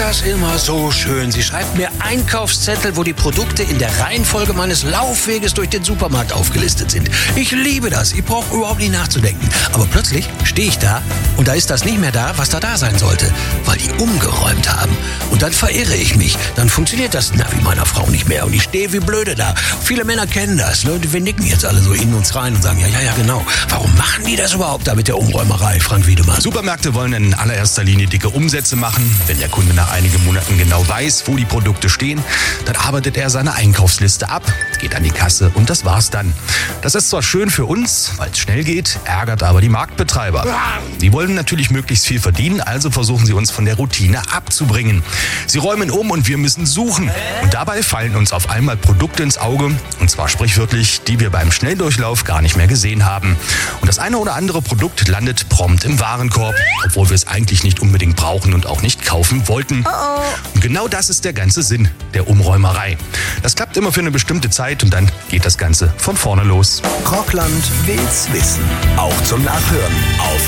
das immer so schön. Sie schreibt mir Einkaufszettel, wo die Produkte in der Reihenfolge meines Laufweges durch den Supermarkt aufgelistet sind. Ich liebe das. Ich brauche überhaupt nicht nachzudenken. Aber plötzlich stehe ich da und da ist das nicht mehr da, was da sein sollte, weil die umgeräumt haben. Und dann verirre ich mich. Dann funktioniert das Navi meiner Frau nicht mehr und ich stehe wie blöde da. Viele Männer kennen das. Ne? Wir nicken jetzt alle so in uns rein und sagen, ja, genau. Warum machen die das überhaupt da mit der Umräumerei, Frank Wiedemann? Supermärkte wollen in allererster Linie dicke Umsätze machen. Wenn der Kunde nach einigen Monaten genau weiß, wo die Produkte stehen, dann arbeitet er seine Einkaufsliste ab, geht an die Kasse und das war's dann. Das ist zwar schön für uns, weil es schnell geht, ärgert aber die Marktbetreiber. Die wollen natürlich möglichst viel verdienen, also versuchen sie uns von der Routine abzubringen. Sie räumen um und wir müssen suchen. Und dabei fallen uns auf einmal Produkte ins Auge, und zwar sprichwörtlich, die wir beim Schnelldurchlauf gar nicht mehr gesehen haben. Und das eine oder andere Produkt landet prompt im Warenkorb, obwohl wir es eigentlich nicht unbedingt brauchen und auch nicht kaufen wollten. Und genau das ist der ganze Sinn der Umräumerei. Das klappt immer für eine bestimmte Zeit und dann geht das Ganze von vorne los. Rockland will's wissen. Auch zum Nachhören auf